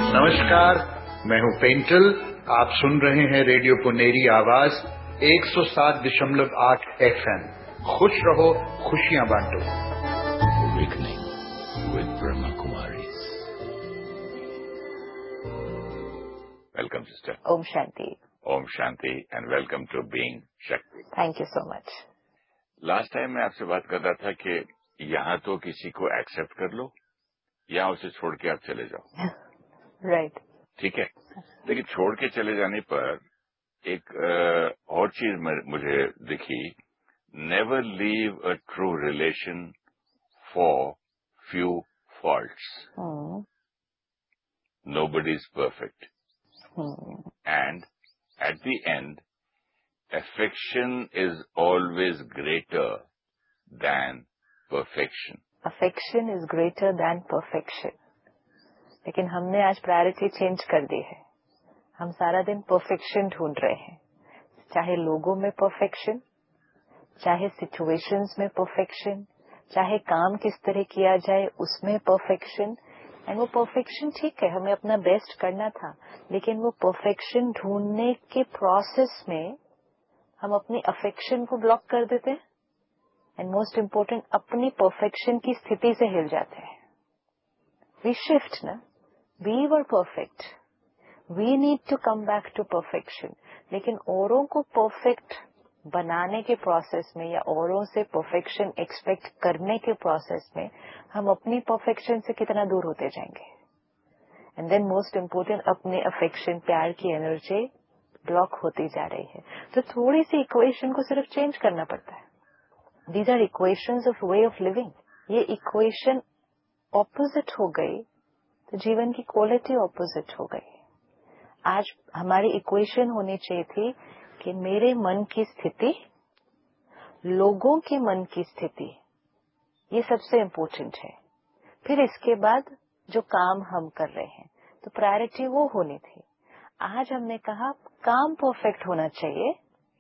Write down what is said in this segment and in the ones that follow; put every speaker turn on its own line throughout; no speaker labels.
नमस्कार, मैं हूं पेंटल। आप सुन रहे हैं रेडियो पुनेरी आवाज 107.8 FM। खुश रहो, खुशियां बांटो।
Awakening with Brahma Kumaris. Welcome, sister.
Om Shanti.
Om Shanti and welcome to Being Shakti.
Thank you so much.
Last time मैं आपसे बात कर रहा था कि यहाँ तो किसी को एक्सेप्ट कर लो या उसे छोड़ के आप चले जाओ।
Right.
ठीक है, लेकिन छोड़ के चले जाने पर एक और चीज मुझे दिखी। Never leave a true relation for few faults. Nobody is perfect and at the end affection is always greater than perfection.
Affection is greater than perfection. लेकिन हमने आज प्रायोरिटी चेंज कर दी है। हम सारा दिन परफेक्शन ढूंढ रहे हैं, चाहे लोगों में परफेक्शन, चाहे सिचुएशंस में परफेक्शन, चाहे काम किस तरह किया जाए उसमें परफेक्शन। एंड वो परफेक्शन ठीक है, हमें अपना बेस्ट करना था, लेकिन वो परफेक्शन ढूंढने के प्रोसेस में हम अपनी अफेक्शन को ब्लॉक कर देते हैं एंड मोस्ट इम्पोर्टेंट अपनी परफेक्शन की स्थिति से हिल जाते हैं। वी शिफ्ट ना, we were perfect, we need to come back to perfection. लेकिन औरों को परफेक्ट बनाने के प्रोसेस में या औरों से परफेक्शन एक्सपेक्ट करने के प्रोसेस में हम अपनी परफेक्शन से कितना दूर होते जाएंगे। एंड देन मोस्ट इम्पोर्टेंट अपने अफेक्शन, प्यार की एनर्जी ब्लॉक होती जा रही है। तो थोड़ी सी इक्वेशन को सिर्फ चेंज करना पड़ता है। These are equations of way of living. ये इक्वेशन ऑपोजिट हो गई तो जीवन की क्वालिटी ऑपोजिट हो गई। आज हमारी इक्वेशन होनी चाहिए थी कि मेरे मन की स्थिति, लोगों के मन की स्थिति, ये सबसे इम्पोर्टेंट है। फिर इसके बाद जो काम हम कर रहे हैं तो प्रायोरिटी वो होनी थी। आज हमने कहा काम परफेक्ट होना चाहिए।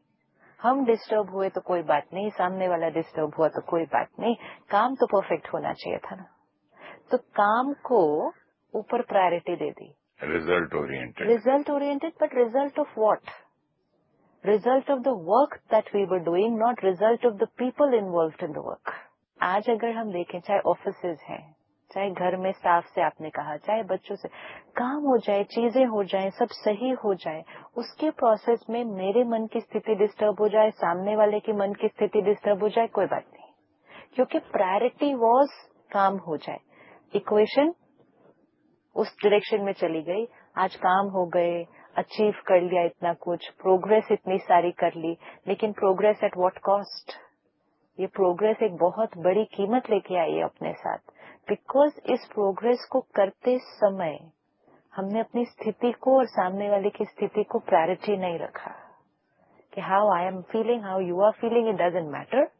हम डिस्टर्ब हुए तो कोई बात नहीं, सामने वाला डिस्टर्ब हुआ तो कोई बात नहीं, काम तो परफेक्ट होना चाहिए था ना। तो काम को ऊपर priority they the.
Result oriented,
result oriented, but result of what? Result of the work that we were doing, not result of the people involved in the work. आज अगर हम देखें, चाहे ऑफिसेज हैं, चाहे घर में स्टाफ से आपने कहा, चाहे बच्चों से, काम हो जाए, चीजें हो जाए, सब सही हो जाए, उसके प्रोसेस में मेरे मन की स्थिति डिस्टर्ब हो जाए, सामने वाले की मन की स्थिति डिस्टर्ब हो जाए, कोई बात नहीं, क्योंकि प्रायोरिटी वाज काम हो जाए। इक्वेशन उस डायरेक्शन में चली गई। आज काम हो गए, अचीव कर लिया इतना कुछ, प्रोग्रेस इतनी सारी कर ली, लेकिन प्रोग्रेस एट व्हाट कॉस्ट? ये प्रोग्रेस एक बहुत बड़ी कीमत लेके आई है अपने साथ, बिकॉज इस प्रोग्रेस को करते समय हमने अपनी स्थिति को और सामने वाले की स्थिति को प्रायोरिटी नहीं रखा कि how I am feeling, how you are feeling, it doesn't matter.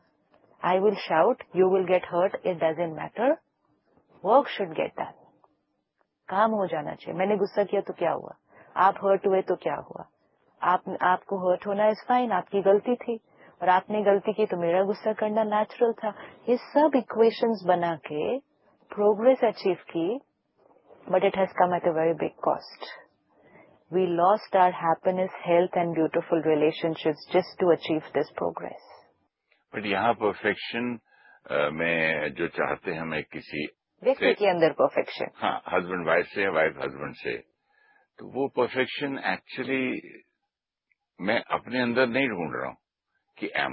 I will shout, you will get hurt, it doesn't matter. Work should get done. काम हो जाना चाहिए। मैंने गुस्सा किया तो क्या हुआ? आप हर्ट हुए तो क्या हुआ? आपको हर्ट होना इज फाइन, आपकी गलती थी, और आपने गलती की तो मेरा गुस्सा करना नेचुरल था। ये सब इक्वेशंस बना के प्रोग्रेस अचीव की, but it has come at a very big cost. We lost our happiness, health and beautiful relationships just to achieve this progress.
But यहाँ परफेक्शन में जो चाहते हैं मैं किसी
व्यक्ति के अंदर परफेक्शन,
हाँ, हस्बैंड वाइफ से या वाइफ हस्बैंड से, तो वो परफेक्शन एक्चुअली मैं अपने अंदर नहीं ढूंढ रहा हूँ कि